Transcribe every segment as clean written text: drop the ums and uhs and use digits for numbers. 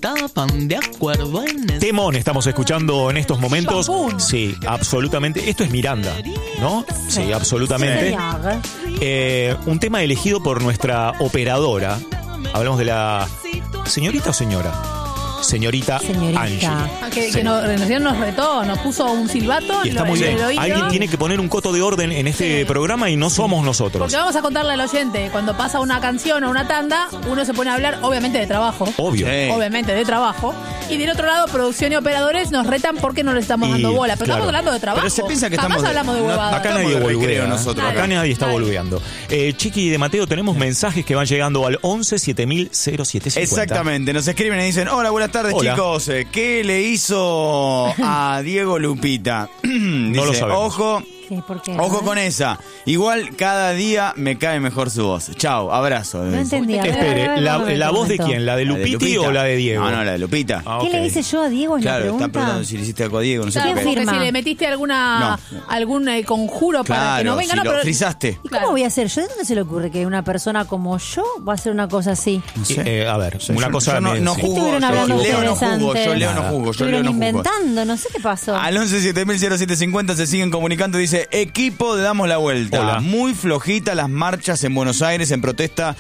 estaban de acuerdo en eso. Temón estamos escuchando en estos momentos. Sí, absolutamente. Esto es Miranda, ¿no? Sí, absolutamente. Un tema elegido por nuestra operadora. Hablamos de la señorita o señora. Señorita Angie. Que nos retó, nos puso un silbato. Y está muy bien. Alguien tiene que poner un coto de orden en este programa y no somos nosotros. Porque vamos a contarle al oyente, cuando pasa una canción o una tanda, uno se pone a hablar, obviamente, de trabajo. Obvio. Obviamente, de trabajo. Y del otro lado, producción y operadores nos retan porque no le estamos dando bola. Pero estamos hablando de trabajo. Pero se piensa que jamás hablamos de huevadas. Acá nadie boludea nosotros. Acá nadie está boludeando. Chiqui y de Mateo, tenemos mensajes que van llegando al 11 7000 0750. Exactamente. Nos escriben y dicen: hola, buenas tardes, chicos. ¿Qué le hizo a Diego Lupita? No lo sabemos. Ojo. ¿Por qué? Ojo con esa. Igual cada día me cae mejor su voz. Chao, abrazo. No entendí. Espere, ¿la voz de quién? ¿La de Lupiti o la de Diego? No, la de Lupita. ¿Qué le hice yo a Diego? Claro, la están preguntando si le hiciste algo a Diego. No sé Claro, por como qué. que si le metiste algún conjuro para que no venga. Si No, lo pero frizaste. ¿Y cómo voy a hacer? ¿De dónde se le ocurre que una persona como yo va a hacer una cosa así? No sé. A ver, una cosa... Yo no juzgo. Estuvieron hablando Leo no ustedes juzgo. antes. Yo Leo no juzgo. Estuvieron inventando, no sé qué pasó. Al 11 7000 0750 se siguen comunicando. Dice: equipo de Damos la Vuelta. Hola. Muy flojita las marchas en Buenos Aires en protesta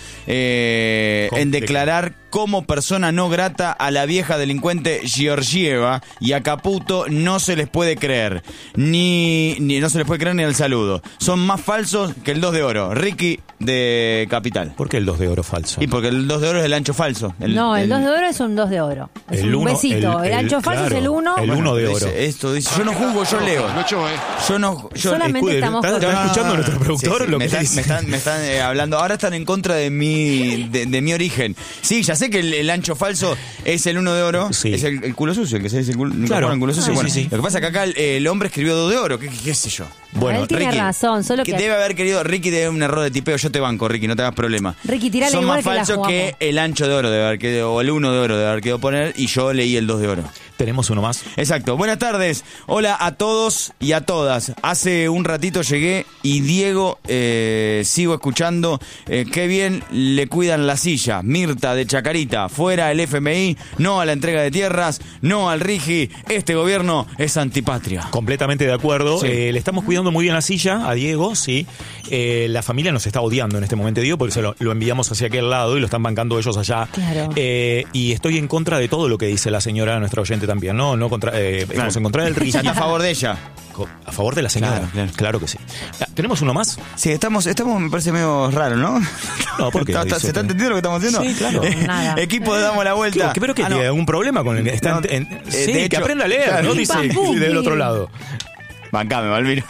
en declarar como persona no grata a la vieja delincuente Georgieva, y a Caputo no se les puede creer. Ni no se les puede creer ni al saludo. Son más falsos que el 2 de oro. Ricky de Capital. ¿Por qué el 2 de oro falso? Y porque el 2 de oro es el ancho falso. El 2 de oro es un 2 de oro. Es un besito. El ancho falso es el 1. El 1 de oro. Esto dice: yo no juzgo, yo leo. Yo no. Solamente estamos ¿Está escuchando nuestro productor? Sí, Lo me que están hablando. Ahora están en contra de mi origen. Sí, ya sé que el ancho falso es el 1 de oro. Sí. Es el culo sucio, el que se dice el culo sucio. Bueno, sí. Lo que pasa es que acá el hombre escribió 2 de oro. ¿Qué sé yo? Bueno, él tiene Ricky, razón, solo que debe haber querido. Ricky debe un error de tipeo. Yo te banco, Ricky, no te hagas problema. Ricky, tirale Son igual más que la falsos jugamos. que el ancho de oro debe haber quedado, o el 1 de oro debe haber quedado poner, y yo leí el 2 de oro. Tenemos uno más. Exacto. Buenas tardes. Hola a todos y a todas. Hace un ratito llegué y Diego, sigo escuchando. Qué bien le cuidan la silla. Mirta de Chacarita. Fuera el FMI. No a la entrega de tierras. No al RIGI. Este gobierno es antipatria. Completamente de acuerdo. Sí. Le estamos cuidando muy bien la silla a Diego, sí. La familia nos está odiando en este momento, Diego, porque lo enviamos hacia aquel lado y lo están bancando ellos allá. Claro. Y estoy en contra de todo lo que dice la señora, nuestra oyente también, ¿no? Estamos en contra del RIGI. A favor de ella. A favor de la señora. Claro que sí. ¿Tenemos uno más? Sí, estamos me parece medio raro, ¿no? No, ¿por qué? ¿Se está entendiendo lo que estamos haciendo? Sí, claro. Nada. Equipo de Damos la Vuelta. ¿Pero qué? ¿Tiene algún problema con el que está? de que hecho, aprenda a leer, claro. ¿no? Dice del otro lado. Bancame, Malvino.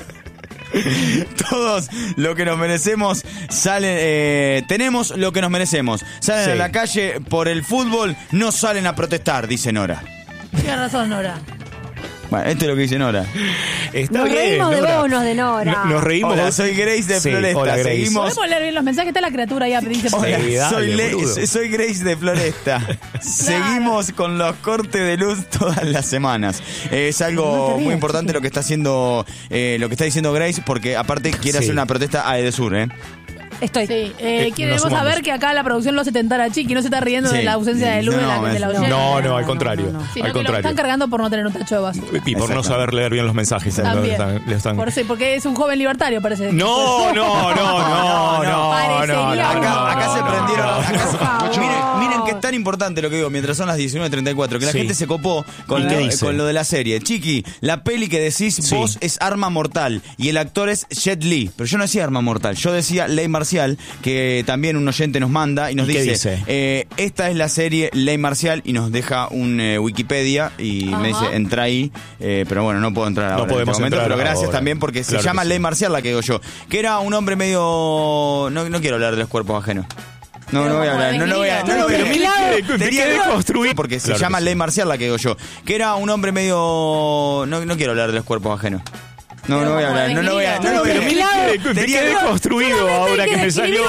Todos lo que nos merecemos salen, tenemos lo que nos merecemos. Salen a la calle por el fútbol, no salen a protestar, dice Nora. Tiene razón, Nora. Bueno, esto es lo que dice Nora. Está Nos bien, reímos de Nora. vos, no de Nora. Nos reímos. Hola, soy Grace de Floresta. Hola, Grace. Seguimos. ¿Podemos leer bien los mensajes? Está la criatura ahí, dice por Hola, ahí. Sí, dale, boludo. soy Grace de Floresta. Seguimos con los cortes de luz todas las semanas. Es algo No te rías, muy importante chiqui. lo que está haciendo Grace, porque aparte quiere hacer una protesta a Edesur, ¿eh? Estoy. Sí, nos queremos sumamos. saber que acá la producción lo hace tentar a Chiqui, no se está riendo de la ausencia de luz de la oyente. No, al contrario. no. Sino Al que lo están contrario. cargando por no tener un tacho de basura. Y por no saber leer bien los mensajes. También. Le están- Porque es un joven libertario, parece. No. Parecería Acá se prendieron. Por favor. Miren que es tan importante lo que digo mientras son las 19:34, que la Sí. gente se copó con, ¿Y qué dice? con lo de la serie. Chiqui, la peli que decís Sí. vos es Arma Mortal y el actor es Jet Li. Pero yo no decía Arma Mortal, yo decía Ley Marcial, que también un oyente nos manda y nos ¿Y qué dice, esta es la serie Ley Marcial, y nos deja un Wikipedia y me dice, entra ahí, pero bueno, no puedo entrar ahora. podemos en este momento, entrar pero gracias ahora. también porque Claro se llama que sí. Ley Marcial la que digo yo, que era un hombre medio... No quiero hablar de los cuerpos ajenos. No voy a hablar, no voy a... Pero ¿qué quiere construir? Porque se Claro llama que sí. Ley Marcial la que digo yo, que era un hombre medio... No quiero hablar de los cuerpos ajenos. No voy a hablar, no voy a... ¿Qué quiere construido ahora que me salió?